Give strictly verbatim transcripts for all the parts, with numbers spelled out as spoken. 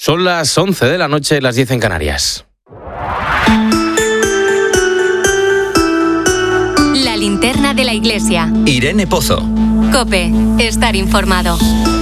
Son las once de la noche, las diez en Canarias. La linterna de la iglesia. Irene Pozo. COPE. Estar informado.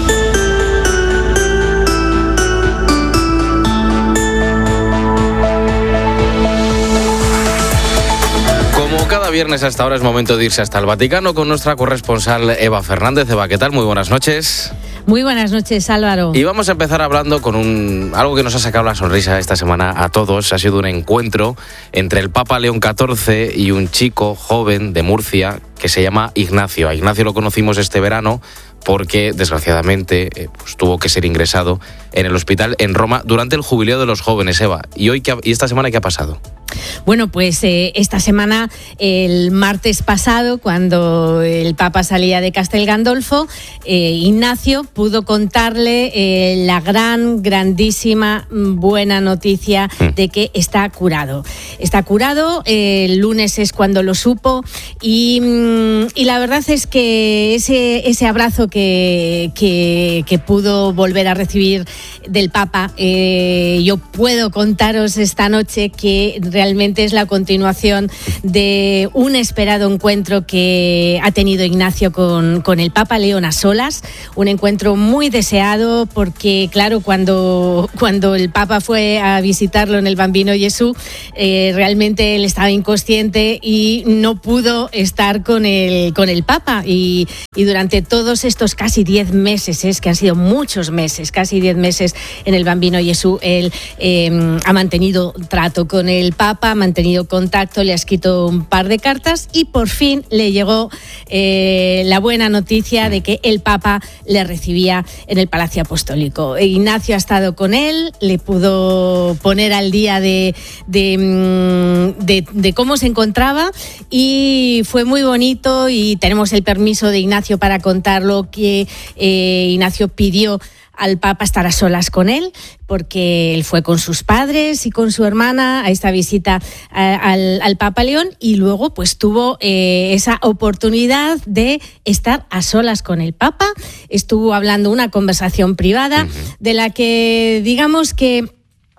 Como cada viernes hasta ahora es momento de irse hasta el Vaticano con nuestra corresponsal Eva Fernández. Eva, ¿qué tal? Muy buenas noches. Muy buenas noches, Álvaro. Y vamos a empezar hablando con un algo que nos ha sacado la sonrisa esta semana a todos. Ha sido un encuentro entre el Papa León catorce y un chico joven de Murcia que se llama Ignacio. A Ignacio lo conocimos este verano porque, desgraciadamente, eh, pues, tuvo que ser ingresado en el hospital en Roma durante el jubileo de los jóvenes, Eva. ¿Y hoy qué ha, y esta semana qué ha pasado? Bueno, pues eh, esta semana, el martes pasado, cuando el Papa salía de Castel Gandolfo, eh, Ignacio pudo contarle eh, la gran, grandísima, buena noticia mm. de que está curado. Está curado, eh, el lunes es cuando lo supo y, y la verdad es que ese, ese abrazo que, que, que pudo volver a recibir del Papa, eh, yo puedo contaros esta noche que realmente es la continuación de un esperado encuentro que ha tenido Ignacio con, con el Papa León a solas, un encuentro muy deseado porque, claro, cuando, cuando el Papa fue a visitarlo en el Bambino Gesù, eh, realmente él estaba inconsciente y no pudo estar con el, con el Papa y, y durante todos estos casi diez meses, es que han sido muchos meses, casi diez meses en el Bambino Gesù, él eh, ha mantenido trato con el Papa, ha mantenido contacto, le ha escrito un par de cartas y por fin le llegó eh, la buena noticia de que el Papa le recibía en el Palacio Apostólico. Ignacio ha estado con él, le pudo poner al día de, de, de, de cómo se encontraba y fue muy bonito y tenemos el permiso de Ignacio para contarlo, que eh, Ignacio pidió al Papa estar a solas con él, porque él fue con sus padres y con su hermana a esta visita a, al, al Papa León y luego pues tuvo eh, esa oportunidad de estar a solas con el Papa. Estuvo hablando una conversación privada uh-huh. de la que digamos que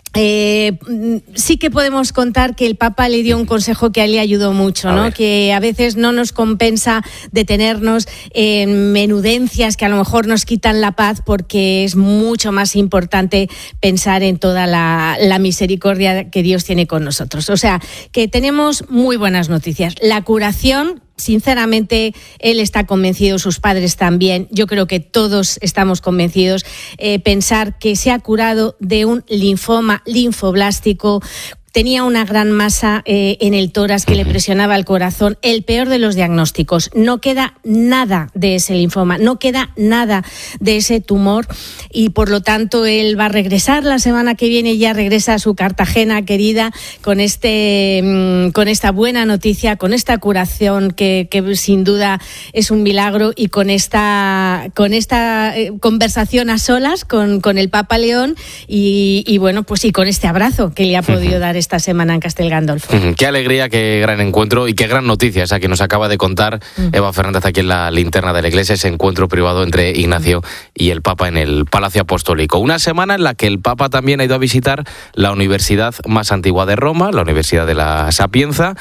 Eh, sí que podemos contar que el Papa le dio un consejo que a él le ayudó mucho, ¿no? Que a veces no nos compensa detenernos en menudencias que a lo mejor nos quitan la paz, porque es mucho más importante pensar en toda la, la misericordia que Dios tiene con nosotros. O sea, que tenemos muy buenas noticias. La curación, sinceramente, él está convencido, sus padres también, yo creo que todos estamos convencidos, eh, pensar que se ha curado de un linfoma linfoblástico. Tenía una gran masa eh, en el tórax que le presionaba el corazón, el peor de los diagnósticos. No queda nada de ese linfoma, no queda nada de ese tumor y por lo tanto él va a regresar la semana que viene, ya regresa a su Cartagena querida con este mmm, con esta buena noticia, con esta curación que, que sin duda es un milagro y con esta con esta eh, conversación a solas con, con el Papa León y, y bueno, pues y con este abrazo que le ha podido dar esta semana en Castel Gandolfo. Qué alegría, qué gran encuentro y qué gran noticia esa que nos acaba de contar uh-huh. Eva Fernández aquí en la linterna de la iglesia, ese encuentro privado entre Ignacio y el Papa en el Palacio Apostólico. Una semana en la que el Papa también ha ido a visitar la universidad más antigua de Roma, la Universidad de la Sapienza,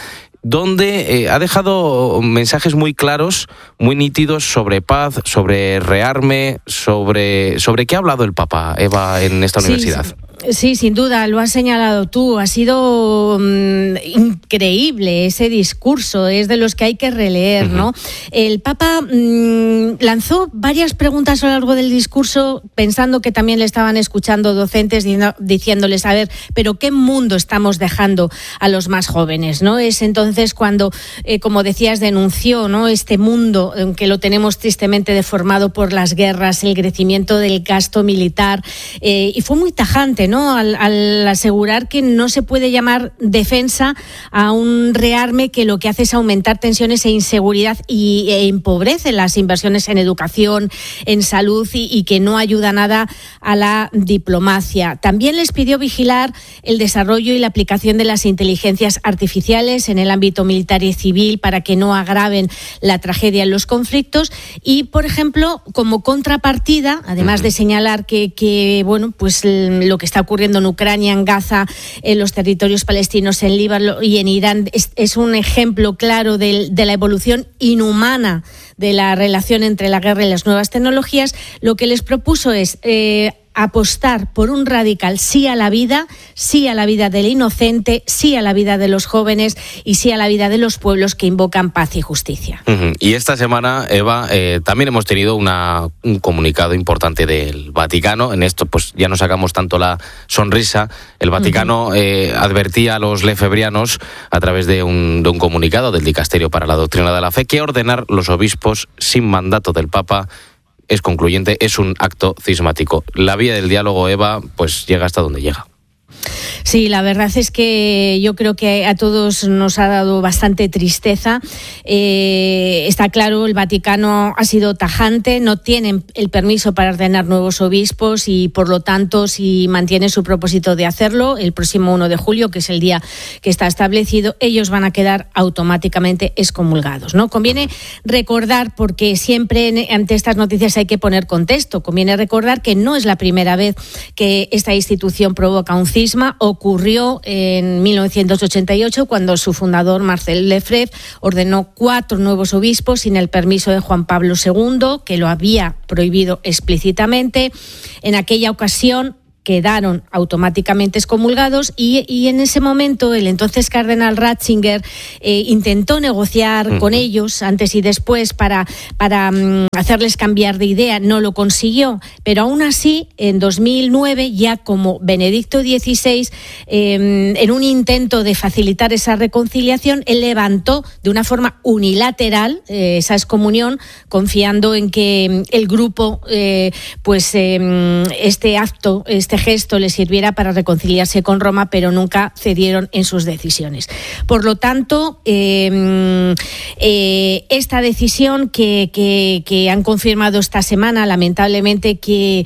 donde eh, ha dejado mensajes muy claros, muy nítidos sobre paz, sobre rearme, sobre, sobre qué ha hablado el Papa, Eva, en esta universidad. Sí, sí. Sí, sin duda, lo has señalado tú. Ha sido um, increíble ese discurso, es de los que hay que releer, uh-huh. ¿no? El Papa um, lanzó varias preguntas a lo largo del discurso, pensando que también le estaban escuchando docentes diciendo, diciéndoles, a ver, pero ¿qué mundo estamos dejando a los más jóvenes, ¿no? Es entonces cuando, eh, como decías, denunció, ¿no?, este mundo que lo tenemos tristemente deformado por las guerras, el crecimiento del gasto militar, eh, y fue muy tajante, ¿no? Al, al asegurar que no se puede llamar defensa a un rearme que lo que hace es aumentar tensiones e inseguridad y e empobrece las inversiones en educación, en salud y, y que no ayuda nada a la diplomacia. También les pidió vigilar el desarrollo y la aplicación de las inteligencias artificiales en el ámbito militar y civil para que no agraven la tragedia en los conflictos y, por ejemplo, como contrapartida, además de señalar que, que bueno, pues lo que está ocurriendo en Ucrania, en Gaza, en los territorios palestinos, en Líbano y en Irán es, es un ejemplo claro de, de la evolución inhumana de la relación entre la guerra y las nuevas tecnologías, lo que les propuso es eh, apostar por un radical sí a la vida, sí a la vida del inocente, sí a la vida de los jóvenes y sí a la vida de los pueblos que invocan paz y justicia. Uh-huh. Y esta semana, Eva, eh, también hemos tenido una, un comunicado importante del Vaticano. En esto pues ya no sacamos tanto la sonrisa. El Vaticano uh-huh. eh, advertía a los lefebrianos a través de un, de un comunicado del Dicasterio para la Doctrina de la Fe que ordenar los obispos sin mandato del Papa es concluyente, es un acto cismático. La vía del diálogo, Eva, pues llega hasta donde llega. Sí, la verdad es que yo creo que a todos nos ha dado bastante tristeza. Eh, está claro, el Vaticano ha sido tajante, no tienen el permiso para ordenar nuevos obispos y, por lo tanto, si mantiene su propósito de hacerlo, el próximo uno de julio, que es el día que está establecido, ellos van a quedar automáticamente excomulgados, ¿no? Conviene recordar, porque siempre ante estas noticias hay que poner contexto, conviene recordar que no es la primera vez que esta institución provoca un cisma. Ocurrió en mil novecientos ochenta y ocho cuando su fundador, Marcel Lefebvre, ordenó cuatro nuevos obispos sin el permiso de Juan Pablo segundo, que lo había prohibido explícitamente. En aquella ocasión quedaron automáticamente excomulgados y, y en ese momento el entonces cardenal Ratzinger eh, intentó negociar uh-huh. con ellos antes y después para, para um, hacerles cambiar de idea, no lo consiguió, pero aún así en dos mil nueve, ya como Benedicto dieciséis, eh, en un intento de facilitar esa reconciliación, él levantó de una forma unilateral eh, esa excomunión, confiando en que el grupo, eh, pues eh, este acto, este gesto les sirviera para reconciliarse con Roma, pero nunca cedieron en sus decisiones. Por lo tanto, eh, eh, esta decisión que, que, que han confirmado esta semana, lamentablemente, que,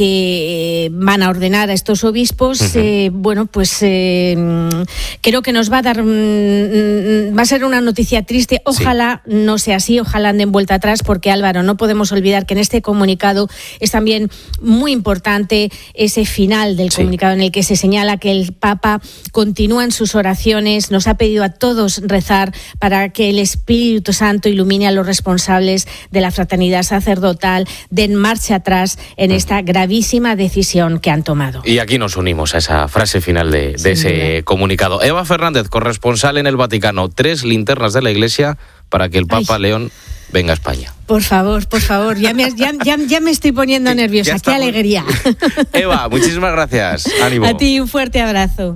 que van a ordenar a estos obispos, uh-huh. eh, bueno, pues eh, creo que nos va a dar, va a ser una noticia triste. Ojalá sí. no sea así, ojalá anden vuelta atrás, porque, Álvaro, no podemos olvidar que en este comunicado es también muy importante ese final del sí. comunicado en el que se señala que el Papa continúa en sus oraciones, nos ha pedido a todos rezar para que el Espíritu Santo ilumine a los responsables de la fraternidad sacerdotal, den marcha atrás en esta gravísima decisión que han tomado. Y aquí nos unimos a esa frase final de, de ese bien. comunicado. Eva Fernández, corresponsal en el Vaticano, tres linternas de la Iglesia para que el Papa Ay. León venga a España. Por favor, por favor, ya me, ya, ya, ya me estoy poniendo nerviosa, qué alegría. Eva, muchísimas gracias, ánimo. A ti un fuerte abrazo.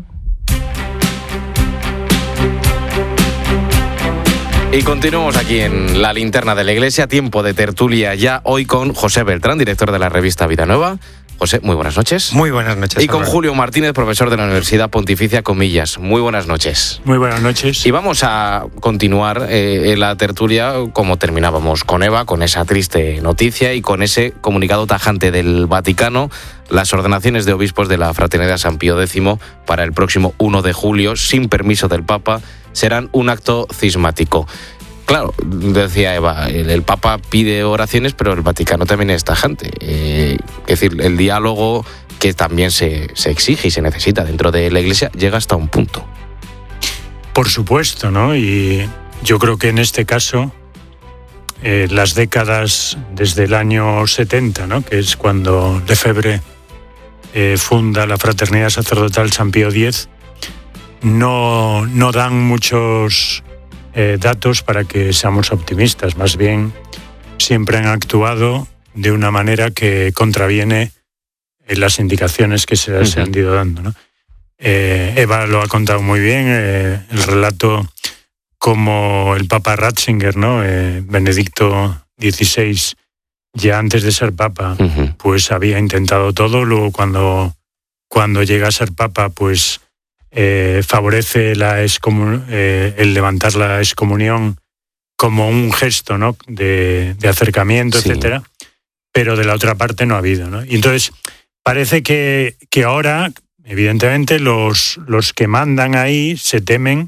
Y continuamos aquí en la linterna de la Iglesia, tiempo de tertulia ya hoy con José Beltrán, director de la revista Vida Nueva. José, muy buenas noches. Muy buenas noches. Y con Álvaro. Julio Martínez, profesor de la Universidad Pontificia Comillas. Muy buenas noches. Muy buenas noches. Y vamos a continuar eh, en la tertulia como terminábamos con Eva, con esa triste noticia y con ese comunicado tajante del Vaticano. Las ordenaciones de obispos de la Fraternidad San Pío X para el próximo uno de julio, sin permiso del Papa, serán un acto cismático. Claro, decía Eva, el, el Papa pide oraciones, pero el Vaticano también es tajante. Eh, es decir, el diálogo que también se, se exige y se necesita dentro de la Iglesia llega hasta un punto. Por supuesto, ¿no? Y yo creo que en este caso, eh, las décadas desde el año setenta, ¿no? Que es cuando Lefebvre eh, funda la Fraternidad Sacerdotal San Pío X, no, no dan muchos eh, datos para que seamos optimistas. Más bien, siempre han actuado de una manera que contraviene eh, las indicaciones que se, uh-huh. se han ido dando, ¿no? Eh, Eva lo ha contado muy bien, eh, el relato como el Papa Ratzinger, ¿no? Eh, Benedicto dieciséis, ya antes de ser Papa, uh-huh. pues había intentado todo. Luego cuando, cuando llega a ser papa, pues eh, favorece la excomun- eh, el levantar la excomunión como un gesto, ¿no?, de, de acercamiento, sí, etcétera, pero de la otra parte no ha habido, ¿no? Y entonces parece que, que ahora, evidentemente, los, los que mandan ahí se temen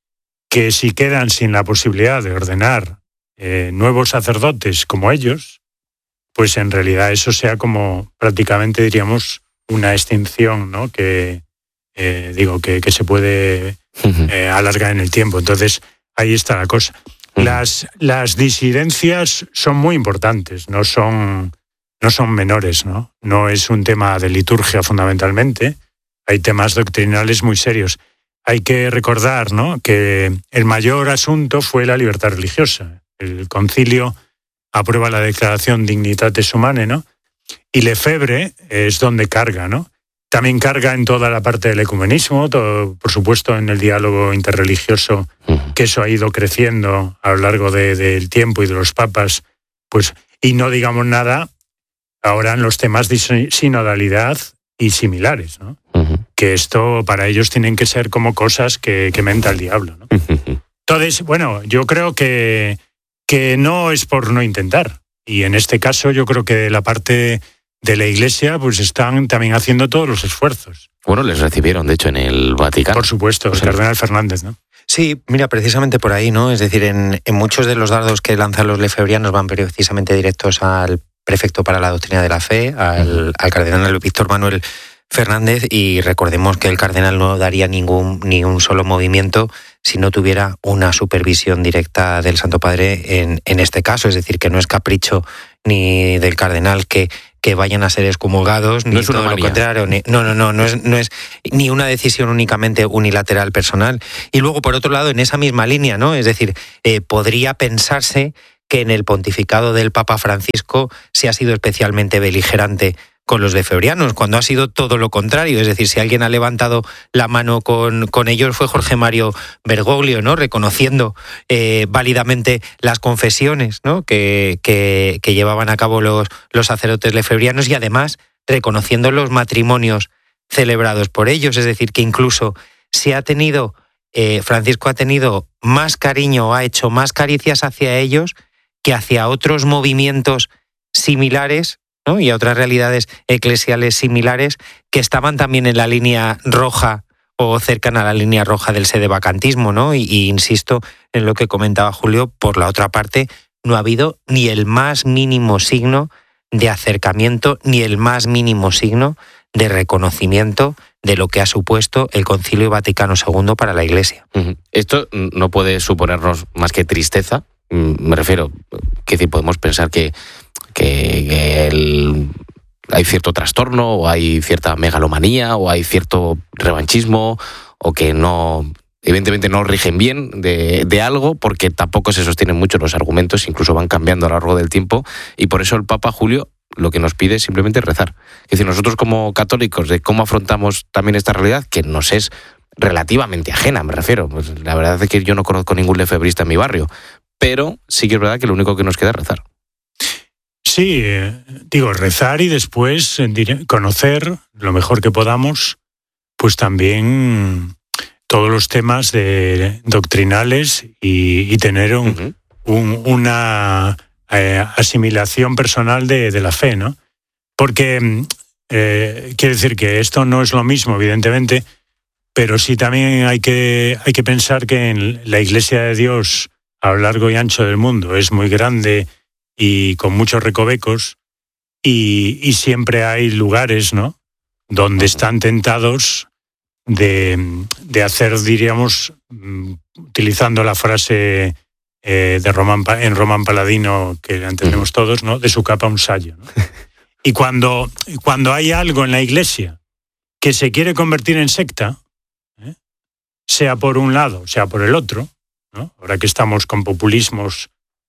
que si quedan sin la posibilidad de ordenar eh, nuevos sacerdotes como ellos, pues en realidad eso sea como prácticamente, diríamos, una extinción, ¿no?, que eh, digo que, que se puede eh, alargar en el tiempo. Entonces ahí está la cosa. Las, las disidencias son muy importantes, no son, no son menores, ¿no? No es un tema de liturgia fundamentalmente, hay temas doctrinales muy serios. Hay que recordar, ¿no?, que el mayor asunto fue la libertad religiosa. El concilio aprueba la declaración Dignitatis Humanae, ¿no?, y Lefebvre es donde carga, ¿no? También carga en toda la parte del ecumenismo, todo, por supuesto en el diálogo interreligioso, que eso ha ido creciendo a lo largo de, del tiempo y de los papas, pues, y no digamos nada ahora en los temas de sinodalidad y similares, ¿no? Uh-huh. Que esto para ellos tienen que ser como cosas que, que menta el diablo, ¿no? Uh-huh. Entonces, bueno, yo creo que, que no es por no intentar, y en este caso yo creo que la parte de la Iglesia pues están también haciendo todos los esfuerzos. Bueno, les recibieron, de hecho, en el Vaticano. Por supuesto, el cardenal Fernández, ¿no? Sí, mira, precisamente por ahí, ¿no? Es decir, en, en muchos de los dardos que lanzan los lefebrianos van precisamente directos al prefecto para la doctrina de la fe, al, uh-huh. al cardenal Víctor Manuel Fernández, y recordemos que el cardenal no daría ningún ni un solo movimiento si no tuviera una supervisión directa del Santo Padre en, en este caso. Es decir, que no es capricho ni del cardenal que, que vayan a ser excomulgados, ni no es todo lo contrario. Ni, no, no, no, no es, no es ni una decisión únicamente unilateral personal. Y luego, por otro lado, en esa misma línea, ¿no? Es decir, eh, podría pensarse que en el pontificado del Papa Francisco se ha sido especialmente beligerante con los lefebrianos, cuando ha sido todo lo contrario. Es decir, si alguien ha levantado la mano con, con ellos fue Jorge Mario Bergoglio, ¿no?, reconociendo eh, válidamente las confesiones, ¿no?, que, que, que llevaban a cabo los, los sacerdotes lefebrianos, y además reconociendo los matrimonios celebrados por ellos. Es decir, que incluso se ha tenido, eh, Francisco ha tenido más cariño, ha hecho más caricias hacia ellos que hacia otros movimientos similares, ¿no?, y a otras realidades eclesiales similares que estaban también en la línea roja o cercana a la línea roja del sedevacantismo, ¿no? Y, y insisto en lo que comentaba Julio, por la otra parte, no ha habido ni el más mínimo signo de acercamiento, ni el más mínimo signo de reconocimiento de lo que ha supuesto el Concilio Vaticano segundo para la Iglesia. Uh-huh. Esto no puede suponernos más que tristeza. Me refiero, que decir, podemos pensar que que, que el, hay cierto trastorno, o hay cierta megalomanía, o hay cierto revanchismo, o que no, evidentemente no rigen bien de, de algo, porque tampoco se sostienen mucho los argumentos, incluso van cambiando a lo largo del tiempo, y por eso el Papa Julio lo que nos pide es simplemente rezar. Es decir, nosotros como católicos, de cómo afrontamos también esta realidad, que nos es relativamente ajena, me refiero. Pues la verdad es que yo no conozco ningún lefebrista en mi barrio, pero sí que es verdad que lo único que nos queda es rezar. Sí, eh, digo, rezar y después eh, conocer lo mejor que podamos, pues también todos los temas de, doctrinales y, y tener un, uh-huh. un, una eh, asimilación personal de, de la fe, ¿no? Porque eh, quiere decir que esto no es lo mismo, evidentemente, pero sí también hay que, hay que pensar que en la Iglesia de Dios a lo largo y ancho del mundo es muy grande y con muchos recovecos, y, y siempre hay lugares, ¿no?, donde están tentados de, de hacer, diríamos, utilizando la frase eh, de Román, en Román Paladino, que la entendemos todos, ¿no?, de su capa un sayo, ¿no? Y cuando, cuando hay algo en la Iglesia que se quiere convertir en secta, ¿eh?, sea por un lado, sea por el otro, ¿no?, ahora que estamos con populismos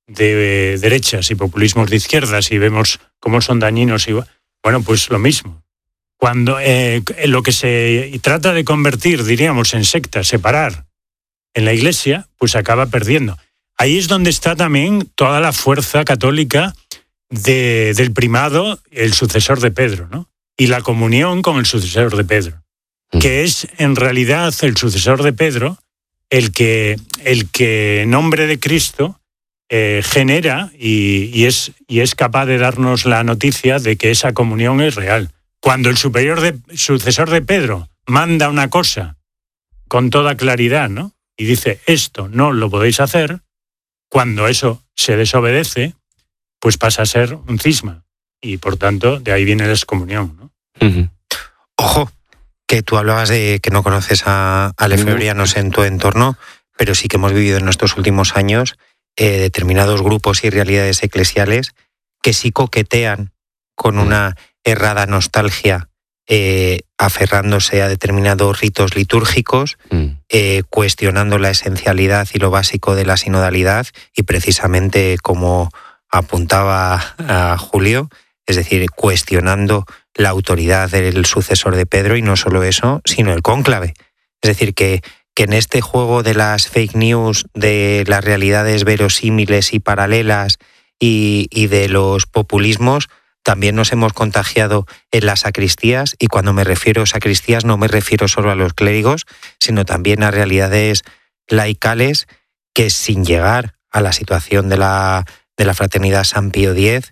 de derechas y populismos de izquierdas y vemos cómo son dañinos, y bueno, pues lo mismo. Cuando eh, lo que se trata de convertir, diríamos, en secta, separar en la Iglesia, pues acaba perdiendo. Ahí es donde está también toda la fuerza católica de, del primado, el sucesor de Pedro, ¿no? y la comunión con el sucesor de Pedro, mm. que es en realidad el sucesor de Pedro el que, el que en nombre de Cristo eh, genera y, y, es, y es capaz de darnos la noticia de que esa comunión es real. Cuando el superior de, sucesor de Pedro manda una cosa con toda claridad, ¿no? Y dice, esto no lo podéis hacer, cuando eso se desobedece, pues pasa a ser un cisma. Y por tanto, de ahí viene la excomunión, ¿no? Uh-huh. Ojo, que tú hablabas de que no conoces a, a lefebrianos en tu entorno, pero sí que hemos vivido en nuestros últimos años eh, determinados grupos y realidades eclesiales que sí coquetean con una errada nostalgia, eh, aferrándose a determinados ritos litúrgicos, mm. eh, cuestionando la esencialidad y lo básico de la sinodalidad, y precisamente como apuntaba a Julio, es decir, cuestionando la autoridad del sucesor de Pedro, y no solo eso, sino el cónclave. Es decir, que, que en este juego de las fake news, de las realidades verosímiles y paralelas y, y de los populismos, también nos hemos contagiado en las sacristías, y cuando me refiero a sacristías no me refiero solo a los clérigos, sino también a realidades laicales que, sin llegar a la situación de la, de la Fraternidad San Pío X,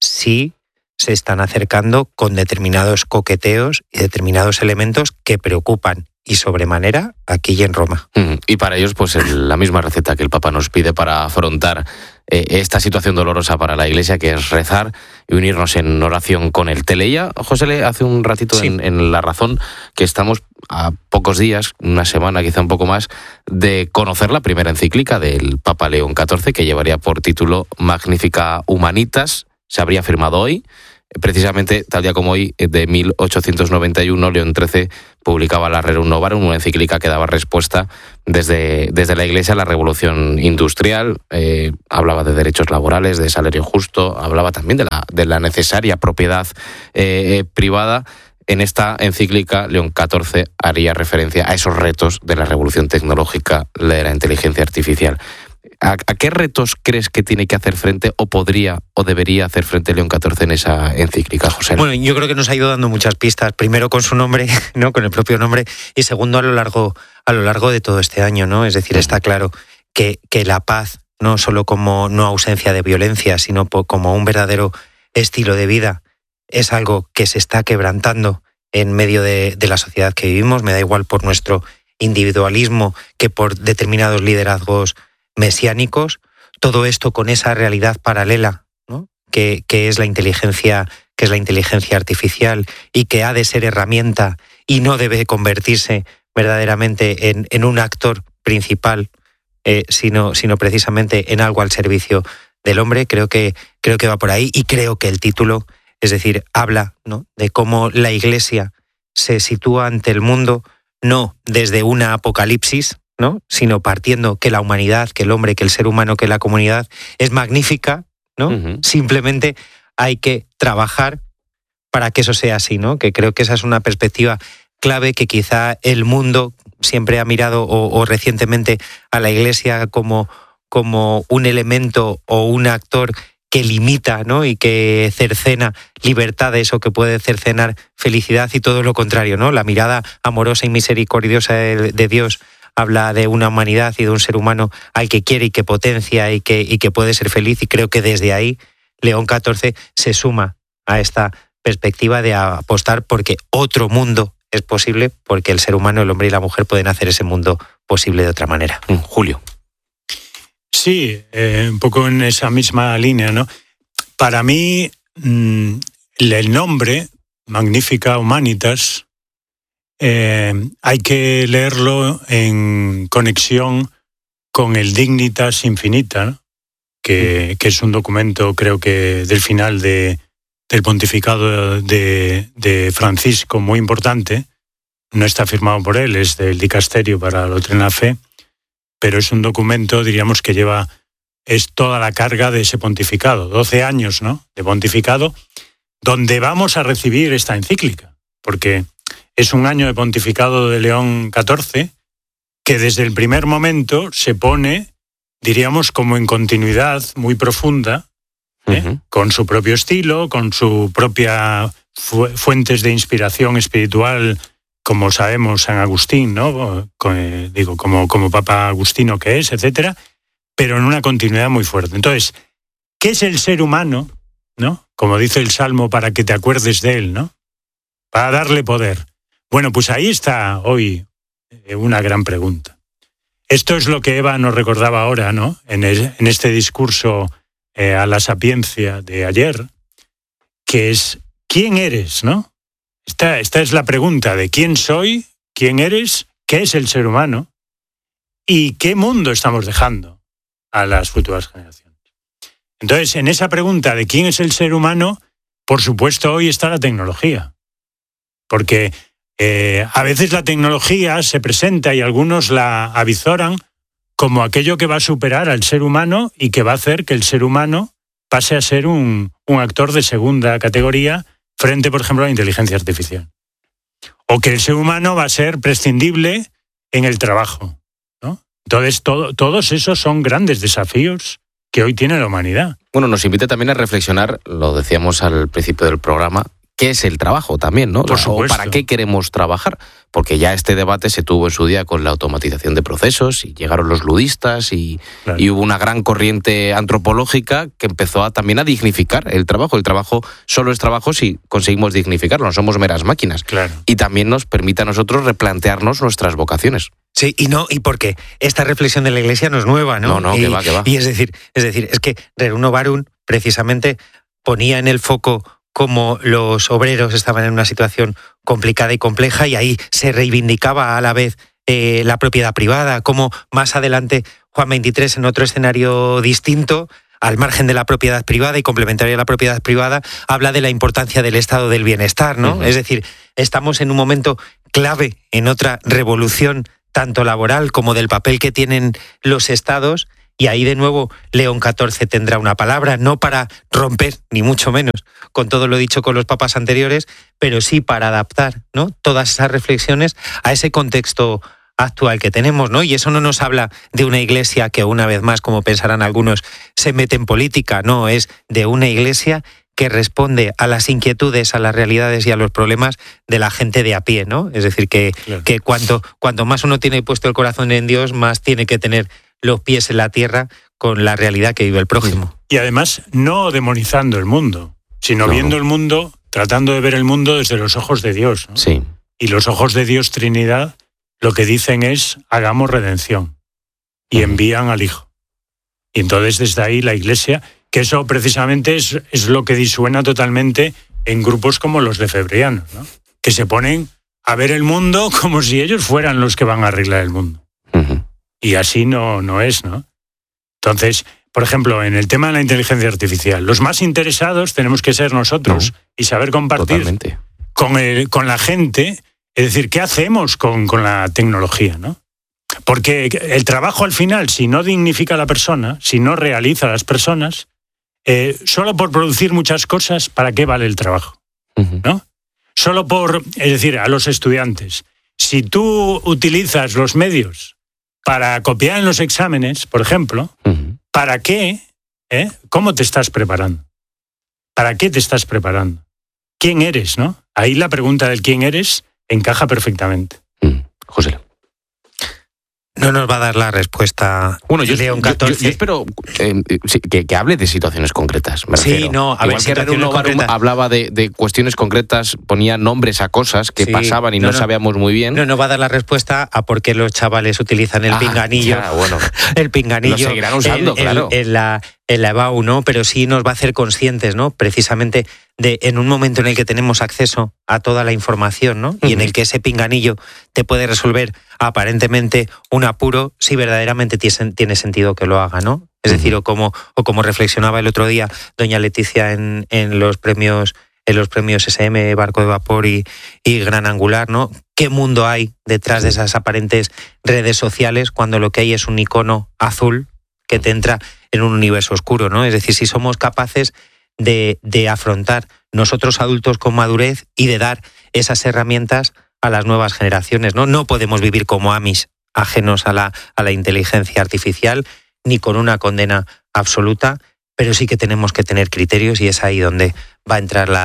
sí se están acercando con determinados coqueteos y determinados elementos que preocupan, y sobremanera, aquí y en Roma. Mm, y para ellos, pues el, la misma receta que el Papa nos pide para afrontar eh, esta situación dolorosa para la Iglesia, que es rezar y unirnos en oración con él. Te leía, José, le hace un ratito sí. en, en La Razón, que estamos a pocos días, una semana quizá un poco más, de conocer la primera encíclica del Papa León catorce, que llevaría por título Magnificat Humanitas. Se habría firmado hoy. Precisamente, tal día como hoy, de mil ochocientos noventa y uno, León trece publicaba la Rerum Novarum, una encíclica que daba respuesta desde, desde la Iglesia a la revolución industrial. Eh, hablaba de derechos laborales, de salario justo, hablaba también de la, de la necesaria propiedad eh, privada. En esta encíclica, León catorce haría referencia a esos retos de la revolución tecnológica, de la inteligencia artificial. ¿A, ¿A qué retos crees que tiene que hacer frente, o podría o debería hacer frente León catorce en esa encíclica, José? Bueno, yo creo que nos ha ido dando muchas pistas. Primero con su nombre, ¿no? Con el propio nombre, y segundo a lo largo, a lo largo de todo este año, ¿no? Es decir, está claro que, que la paz, no solo como no ausencia de violencia, sino como un verdadero estilo de vida, es algo que se está quebrantando en medio de, de la sociedad que vivimos. Me da igual por nuestro individualismo que por determinados liderazgos mesiánicos. Todo esto con esa realidad paralela, ¿no? que, que es la inteligencia, que es la inteligencia artificial, y que ha de ser herramienta y no debe convertirse verdaderamente en, en un actor principal, eh, sino, sino precisamente en algo al servicio del hombre. Creo que, creo que va por ahí, y creo que el título, es decir, habla, ¿no? de cómo la Iglesia se sitúa ante el mundo no desde una apocalipsis, ¿no? sino partiendo que la humanidad, que el hombre, que el ser humano, que la comunidad es magnífica, ¿no? Uh-huh. Simplemente hay que trabajar para que eso sea así, ¿no? Que creo que esa es una perspectiva clave, que quizá el mundo siempre ha mirado, o, o recientemente, a la Iglesia como, como un elemento o un actor que limita, ¿no? y que cercena libertades, o que puede cercenar felicidad, y todo lo contrario, ¿no? La mirada amorosa y misericordiosa de, de Dios habla de una humanidad y de un ser humano al que quiere y que potencia y que, y que puede ser feliz, y creo que desde ahí León catorce se suma a esta perspectiva de apostar porque otro mundo es posible, porque el ser humano, el hombre y la mujer pueden hacer ese mundo posible de otra manera. Julio. Sí, eh, un poco en esa misma línea, ¿no? Para mí, mmm, el nombre, Magnificat Humanitas, Eh, hay que leerlo en conexión con el Dignitas Infinita, ¿no? que, que es un documento, creo que del final de, del pontificado de, de Francisco, muy importante. No está firmado por él, es del Dicasterio para la Doctrina de la Fe, pero es un documento, diríamos, que lleva, es toda la carga de ese pontificado, doce años, ¿no? de pontificado, donde vamos a recibir esta encíclica, porque es un año de pontificado de León catorce que desde el primer momento se pone, diríamos, como en continuidad muy profunda, ¿eh? uh-huh. con su propio estilo, con su propia fu- fuentes de inspiración espiritual, como sabemos San Agustín, ¿no? Con, eh, digo, como, como Papa Agustino que es, etcétera, pero en una continuidad muy fuerte. Entonces, ¿qué es el ser humano? ¿No? Como dice el Salmo, para que te acuerdes de él, ¿no? Para darle poder. Bueno, pues ahí está hoy una gran pregunta. Esto es lo que Eva nos recordaba ahora, ¿no? En, el, en este discurso eh, a la sapiencia de ayer, que es ¿quién eres, no? Esta, esta es la pregunta de quién soy, quién eres, qué es el ser humano y qué mundo estamos dejando a las futuras generaciones. Entonces, en esa pregunta de quién es el ser humano, por supuesto, hoy está la tecnología. Porque eh, a veces la tecnología se presenta y algunos la avizoran como aquello que va a superar al ser humano y que va a hacer que el ser humano pase a ser un, un actor de segunda categoría frente, por ejemplo, a la inteligencia artificial. O que el ser humano va a ser prescindible en el trabajo, ¿no? Entonces, todo, todos esos son grandes desafíos que hoy tiene la humanidad. Bueno, nos invita también a reflexionar, lo decíamos al principio del programa, ¿qué es el trabajo también, no? Por supuesto. O ¿para qué queremos trabajar? Porque ya este debate se tuvo en su día con la automatización de procesos y llegaron los ludistas y, claro. y hubo una gran corriente antropológica que empezó a, también a dignificar el trabajo. El trabajo solo es trabajo si conseguimos dignificarlo, no somos meras máquinas. Claro. Y también nos permite a nosotros replantearnos nuestras vocaciones. Sí, y no, y porque esta reflexión de la Iglesia no es nueva, ¿no? No, no, y, que va, que va. Y es decir, es decir, es que Reruno Varun precisamente ponía en el foco cómo los obreros estaban en una situación complicada y compleja y ahí se reivindicaba a la vez eh, la propiedad privada, como más adelante Juan veintitrés en otro escenario distinto, al margen de la propiedad privada y complementario a la propiedad privada, habla de la importancia del estado del bienestar, ¿no? Uh-huh. Es decir, estamos en un momento clave en otra revolución tanto laboral como del papel que tienen los estados. Y ahí de nuevo León catorce tendrá una palabra, no para romper, ni mucho menos, con todo lo dicho con los papas anteriores, pero sí para adaptar, ¿no?, todas esas reflexiones a ese contexto actual que tenemos, ¿no? Y eso no nos habla de una iglesia que una vez más, como pensarán algunos, se mete en política, no, es de una iglesia que responde a las inquietudes, a las realidades y a los problemas de la gente de a pie, ¿no? Es decir, que, claro. que cuanto, cuanto más uno tiene puesto el corazón en Dios, más tiene que tener los pies en la tierra con la realidad que vive el prójimo. Y además, no demonizando el mundo, sino no. viendo el mundo, tratando de ver el mundo desde los ojos de Dios, ¿no? Sí. Y los ojos de Dios Trinidad lo que dicen es, hagamos redención. Y uh-huh. envían al Hijo. Y entonces desde ahí la Iglesia, que eso precisamente es, es lo que disuena totalmente en grupos como los lefebvrianos, ¿no? Que se ponen a ver el mundo como si ellos fueran los que van a arreglar el mundo. Uh-huh. Y así no, no es, ¿no? Entonces, por ejemplo, en el tema de la inteligencia artificial, los más interesados tenemos que ser nosotros no. y saber compartir Totalmente. con, el, con la gente, es decir, ¿qué hacemos con, con la tecnología, no? Porque el trabajo al final, si no dignifica a la persona, si no realiza a las personas, eh, solo por producir muchas cosas, ¿para qué vale el trabajo? Uh-huh. ¿No? Solo por, es decir, a los estudiantes, si tú utilizas los medios para copiar en los exámenes, por ejemplo, uh-huh. ¿para qué? ¿Eh? ¿Cómo te estás preparando? ¿Para qué te estás preparando? ¿Quién eres, no? Ahí la pregunta del quién eres encaja perfectamente. Uh-huh. José. No nos va a dar la respuesta bueno, yo, León catorce. Yo, yo, yo espero eh, sí, que, que hable de situaciones concretas. Me sí, no, a Igual ver, que situaciones concretas. Hablaba de, de cuestiones concretas, ponía nombres a cosas que sí, pasaban y no, no, no sabíamos muy bien. No, no va a dar la respuesta a por qué los chavales utilizan el ah, pinganillo. Ya, bueno. El pinganillo. Lo seguirán usando, en, claro. En, en la, en la E B A U, ¿no? Pero sí nos va a hacer conscientes, ¿no? Precisamente de en un momento en el que tenemos acceso a toda la información, ¿no? Y uh-huh. en el que ese pinganillo te puede resolver aparentemente un apuro, si verdaderamente tiene, tiene sentido que lo haga, ¿no? Es uh-huh. decir, o como, o como reflexionaba el otro día doña Leticia en, en los premios en los premios S M, Barco de Vapor y, y Gran Angular, ¿no? ¿Qué mundo hay detrás de esas aparentes redes sociales cuando lo que hay es un icono azul que te entra en un universo oscuro, ¿no? Es decir, si somos capaces de, de afrontar nosotros adultos con madurez y de dar esas herramientas a las nuevas generaciones, ¿no? No podemos vivir como amis ajenos a la, a la inteligencia artificial ni con una condena absoluta, pero sí que tenemos que tener criterios y es ahí donde va a entrar la,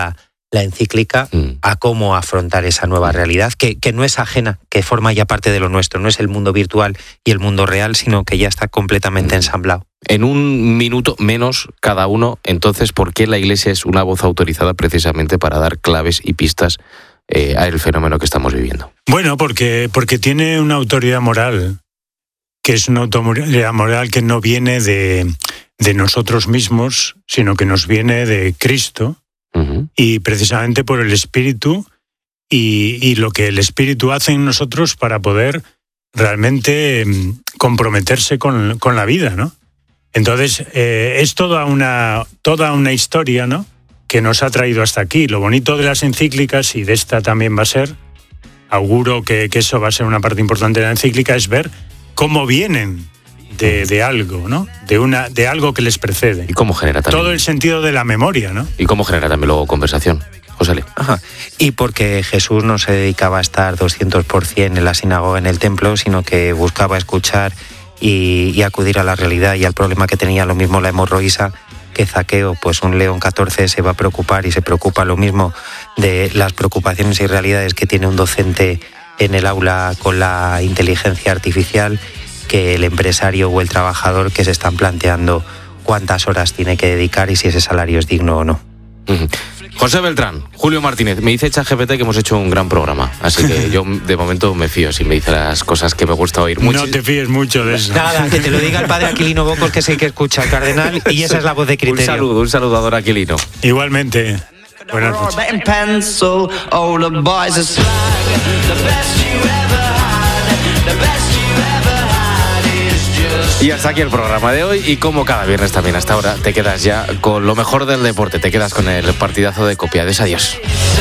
la encíclica mm. a cómo afrontar esa nueva realidad, que, que no es ajena, que forma ya parte de lo nuestro, no es el mundo virtual y el mundo real, sino que ya está completamente mm. ensamblado. En un minuto menos cada uno, entonces, ¿por qué la Iglesia es una voz autorizada precisamente para dar claves y pistas eh, al fenómeno que estamos viviendo? Bueno, porque, porque tiene una autoridad moral, que es una autoridad moral que no viene de, de nosotros mismos, sino que nos viene de Cristo, uh-huh. y precisamente por el Espíritu, y, y lo que el Espíritu hace en nosotros para poder realmente eh, comprometerse con, con la vida, ¿no? Entonces, eh, es toda una, toda una historia, ¿no?, que nos ha traído hasta aquí. Lo bonito de las encíclicas, y de esta también va a ser, auguro que, que eso va a ser una parte importante de la encíclica, es ver cómo vienen de, de algo, ¿no? De, una, de algo que les precede. Y cómo genera también. Todo el sentido de la memoria, ¿no? Y cómo genera también luego conversación. José. Ajá. Y porque Jesús no se dedicaba a estar doscientos por ciento en la sinagoga, en el templo, sino que buscaba escuchar y, y acudir a la realidad y al problema que tenía. Lo mismo la hemorroísa que Zaqueo, pues un León catorce se va a preocupar y se preocupa lo mismo de las preocupaciones y realidades que tiene un docente en el aula con la inteligencia artificial, que el empresario o el trabajador que se están planteando cuántas horas tiene que dedicar y si ese salario es digno o no. Uh-huh. José Beltrán, Julio Martínez, me dice ChatGPT que hemos hecho un gran programa, así que yo de momento me fío si me dice las cosas que me gusta oír. Muchis... No te fíes mucho de eso. Nada, que te lo diga el padre Aquilino Bocos, que es el que escucha al cardenal, y esa es la voz de criterio. Un saludo, un saludo a don Aquilino. Igualmente. Buenas noches. Y hasta aquí el programa de hoy, y como cada viernes también hasta ahora te quedas ya con lo mejor del deporte, te quedas con el partidazo de Copiades. Adiós.